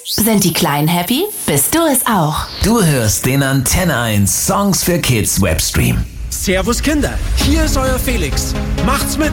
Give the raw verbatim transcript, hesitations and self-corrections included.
Sind die Kleinen happy? Bist du es auch? Du hörst den Antenne eins Songs für Kids Webstream. Servus Kinder, hier ist euer Felix. Macht's mit!